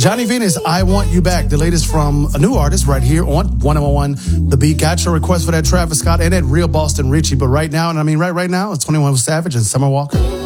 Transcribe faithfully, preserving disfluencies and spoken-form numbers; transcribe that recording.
Johnny Venus, I Want You Back, the latest from a new artist right here on one oh one The Beat. Got your request for that Travis Scott and that real Boston Richie. But right now, and I mean right right now, it's twenty-one Savage and Summer Walker.